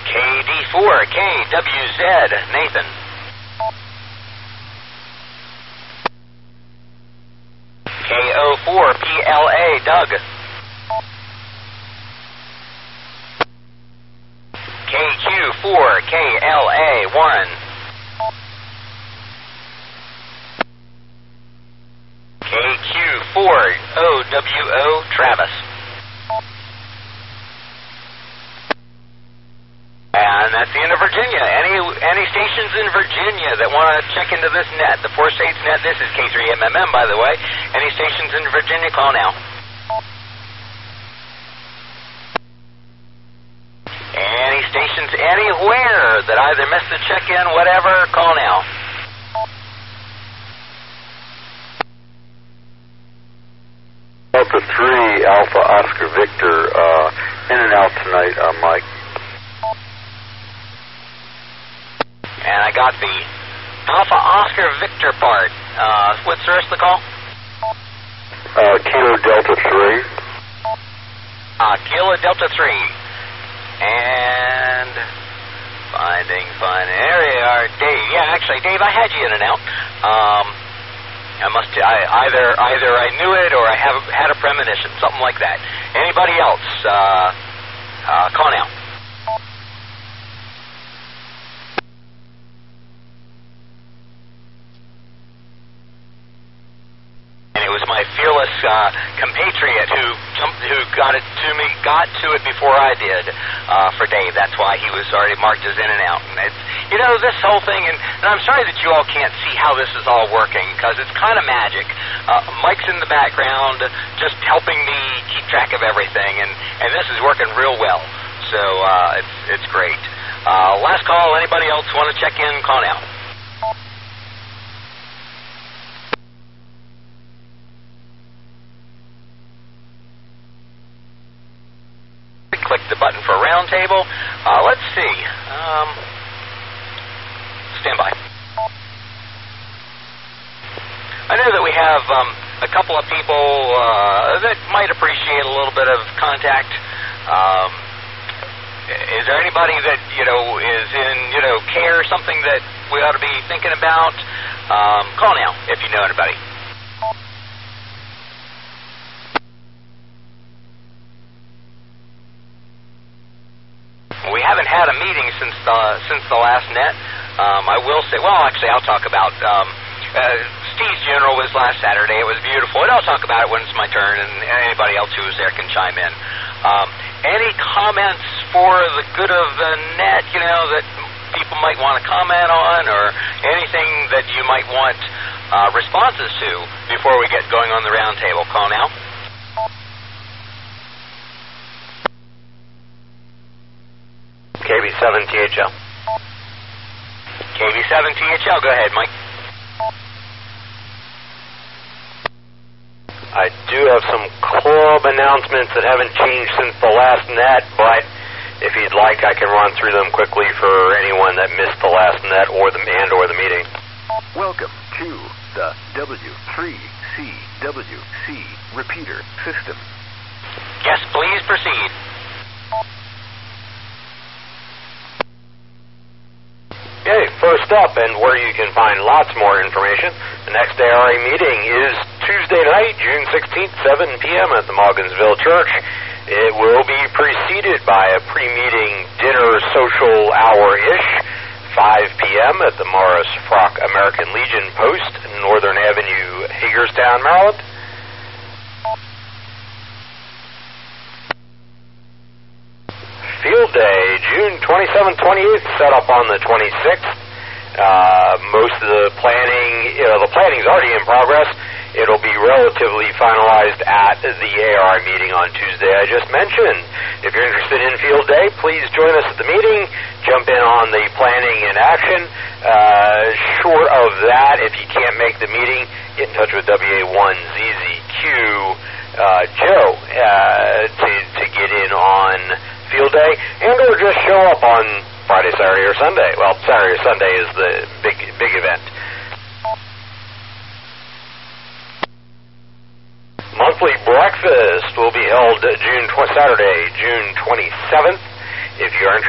KD4, KWZ, Nathan. KO4, PLA, Doug. KQ4, KLA, Warren. KQ4, OWO, Travis. And that's the end of Virginia. Any stations in Virginia that want to check into this net, the 4 states net, this is K3MMM, by the way. Any stations in Virginia, call now. Any stations anywhere that either missed the check-in, whatever, call now. Delta 3, Alpha Oscar Victor, in and out tonight, Mike. And I got the Alpha Oscar Victor part. What's the rest of the call? Kilo Delta 3. Kilo Delta 3. And finding. There you are, Dave. Yeah, actually, Dave, I had you in and out. Either I knew it or I had a premonition, something like that. Anybody else? Call now. And it was my fearless compatriot who got to it before I did for Dave. That's why he was already marked as in and out. And it's, this whole thing, and I'm sorry that you all can't see how this is all working, because it's kind of magic. Mike's in the background just helping me keep track of everything, and this is working real well. So it's great. Last call. Anybody else want to check in? Call now. Click the button for roundtable. Let's see. Stand by. I know that we have a couple of people that might appreciate a little bit of contact. Is there anybody that is in care, something that we ought to be thinking about? Call now if you know anybody. We haven't had a meeting since the last net. I will say, well, actually, I'll talk about Steve's funeral was last Saturday. It was beautiful, and I'll talk about it when it's my turn, and anybody else who was there can chime in. Any comments for the good of the net, that people might want to comment on, or anything that you might want responses to before we get going on the roundtable? Call now. KB7THL. KB7THL, go ahead, Mike. I do have some club announcements that haven't changed since the last net, but if you'd like, I can run through them quickly for anyone that missed the last net or the meeting. Welcome to the W3CWC repeater system. Yes, please proceed. Okay, first up, and where you can find lots more information, the next ARA meeting is Tuesday night, June 16th, 7 p.m. at the Mogginsville Church. It will be preceded by a pre-meeting dinner social hour-ish, 5 p.m. at the Morris Frock American Legion Post, Northern Avenue, Hagerstown, Maryland. Field Day, June 27th, 28th, set up on the 26th. Most of the planning, the planning's already in progress. It'll be relatively finalized at the AR meeting on Tuesday I just mentioned. If you're interested in Field Day, please join us at the meeting. Jump in on the planning and action. Short of that, if you can't make the meeting, get in touch with WA1ZZQ Joe to get in on Field Day, and or just show up on Friday, Saturday, or Sunday. Well, Saturday or Sunday is the big event. Monthly breakfast will be held Saturday, June 27th. If you're interested